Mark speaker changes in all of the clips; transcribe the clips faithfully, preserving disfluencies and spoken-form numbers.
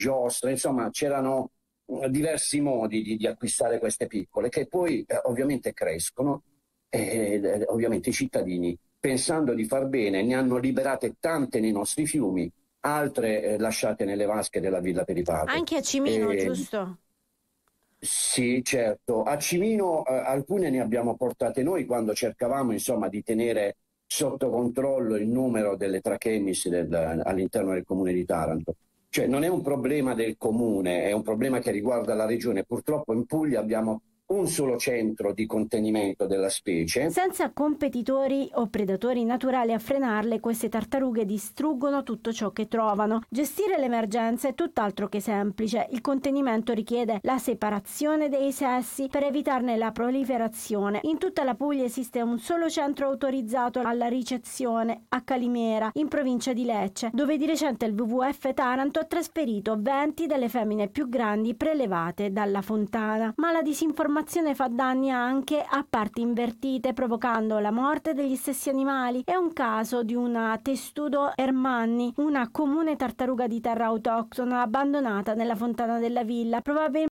Speaker 1: giostre, insomma c'erano diversi modi di, di acquistare queste piccole che poi eh, ovviamente crescono e eh, ovviamente i cittadini, pensando di far bene, ne hanno liberate tante nei nostri fiumi, altre eh, lasciate nelle vasche della Villa Peripate.
Speaker 2: Anche a Cimino,
Speaker 1: E,
Speaker 2: giusto?
Speaker 1: sì, certo. A Cimino eh, alcune ne abbiamo portate noi quando cercavamo, insomma, di tenere sotto controllo il numero delle trachemis del- all'interno del comune di Taranto. Cioè non è un problema del comune, è un problema che riguarda la regione. Purtroppo in Puglia abbiamo un solo centro di contenimento della specie.
Speaker 2: Senza competitori o predatori naturali a frenarle, queste tartarughe distruggono tutto ciò che trovano. Gestire l'emergenza è tutt'altro che semplice. Il contenimento richiede la separazione dei sessi per evitarne la proliferazione. In tutta la Puglia esiste un solo centro autorizzato alla ricezione, a Calimera, in provincia di Lecce, dove di recente il W W F Taranto ha trasferito venti delle femmine più grandi prelevate dalla fontana. Ma la disinformazione fa danni anche a parti invertite, provocando la morte degli stessi animali. È un caso di una Testudo ermanni, una comune tartaruga di terra autoctona abbandonata nella fontana della villa. Probabilmente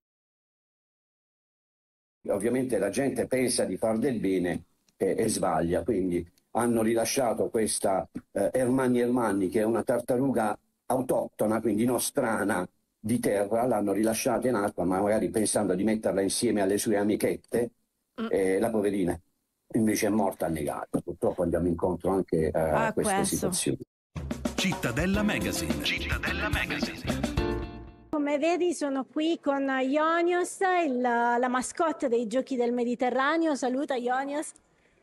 Speaker 1: Ovviamente la gente pensa di far del bene e, e sbaglia, quindi hanno rilasciato questa eh, Ermanni Ermanni, che è una tartaruga autoctona, quindi nostrana di terra, l'hanno rilasciata in acqua, ma magari pensando di metterla insieme alle sue amichette, e la poverina invece è morta annegata. Purtroppo andiamo incontro anche a
Speaker 2: ah,
Speaker 1: queste
Speaker 2: questo.
Speaker 1: situazioni.
Speaker 3: Cittadella Magazine. Cittadella Magazine.
Speaker 2: Come vedi sono qui con Ionios, il, la mascotte dei Giochi del Mediterraneo. Saluta Ionios.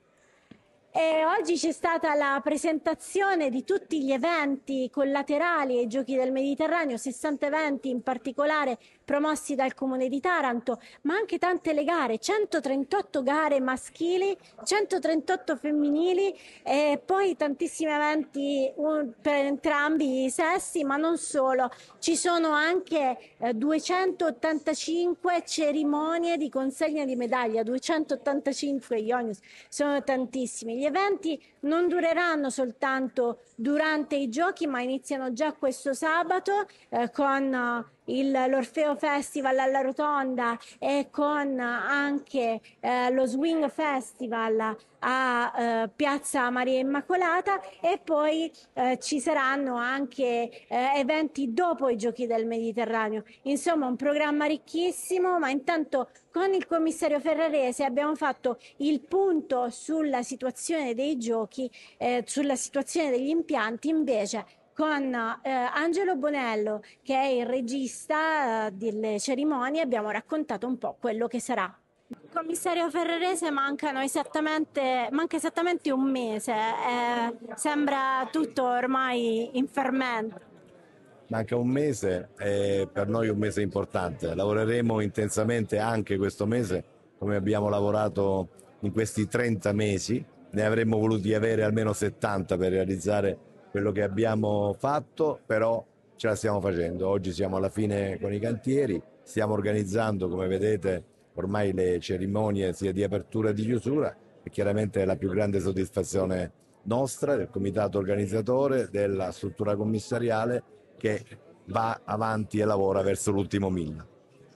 Speaker 2: E oggi c'è stata la presentazione di tutti gli eventi collaterali ai Giochi del Mediterraneo, sessanta eventi in particolare promossi dal Comune di Taranto, ma anche tante le gare, centotrentotto gare maschili, centotrentotto femminili e poi tantissimi eventi un, per entrambi i sessi, ma non solo. Ci sono anche eh, duecentottantacinque cerimonie di consegna di medaglia, duecentottantacinque, Ionius, sono tantissimi. Gli eventi non dureranno soltanto durante i giochi, ma iniziano già questo sabato eh, con uh, il, l'Orfeo Festival alla Rotonda e con uh, anche eh, lo Swing Festival a eh, Piazza Maria Immacolata, e poi eh, ci saranno anche eh, eventi dopo i Giochi del Mediterraneo. Insomma, un programma ricchissimo, ma intanto con il commissario Ferrarese abbiamo fatto il punto sulla situazione dei giochi, eh, sulla situazione degli impianti. Invece con eh, Angelo Bonello, che è il regista eh, delle cerimonie, abbiamo raccontato un po' quello che sarà. Commissario Ferrarese, mancano esattamente, manca esattamente un mese, eh, sembra tutto ormai in fermento.
Speaker 4: Manca un mese, è per noi un mese importante. Lavoreremo intensamente anche questo mese, come abbiamo lavorato in questi trenta mesi. Ne avremmo voluti avere almeno settanta per realizzare quello che abbiamo fatto, però ce la stiamo facendo. Oggi siamo alla fine con i cantieri, stiamo organizzando, come vedete, ormai le cerimonie sia di apertura che di chiusura, e chiaramente è la più grande soddisfazione nostra, del comitato organizzatore, della struttura commissariale, che va avanti e lavora verso l'ultimo miglio.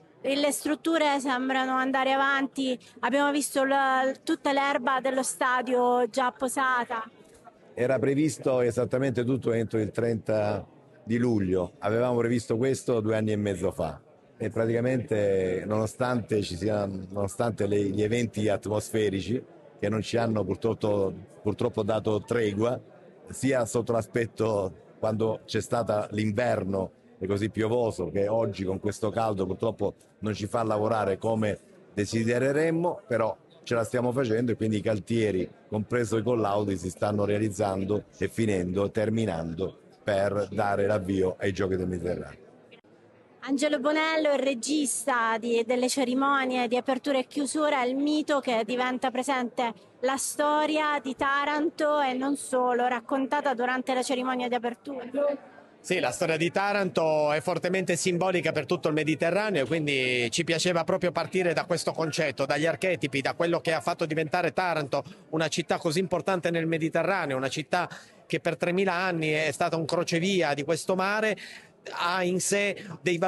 Speaker 2: Le strutture sembrano andare avanti, abbiamo visto la, tutta l'erba dello stadio già posata.
Speaker 4: Era previsto esattamente tutto entro il trenta di luglio, avevamo previsto questo due anni e mezzo fa, e praticamente nonostante ci siano, nonostante le, gli eventi atmosferici che non ci hanno purtroppo, purtroppo dato tregua, sia sotto l'aspetto quando c'è stato l'inverno e così piovoso, che oggi con questo caldo purtroppo non ci fa lavorare come desidereremmo, però ce la stiamo facendo, e quindi i cantieri, compreso i collaudi, si stanno realizzando e finendo, terminando, per dare l'avvio ai Giochi del Mediterraneo.
Speaker 2: Angelo Bonello è il regista di, delle cerimonie di apertura e chiusura, è il mito che diventa presente la storia di Taranto e non solo, raccontata durante la cerimonia di apertura.
Speaker 5: Sì, la storia di Taranto è fortemente simbolica per tutto il Mediterraneo, quindi ci piaceva proprio partire da questo concetto, dagli archetipi, da quello che ha fatto diventare Taranto una città così importante nel Mediterraneo, una città che per tremila anni è stata un crocevia di questo mare, ha in sé dei valori